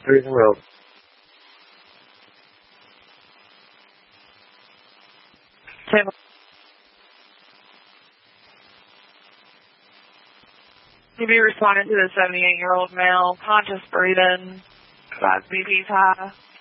Everything wrong. Tim. You be responding to the 78-year-old male, conscious breathing, 5 BPs high.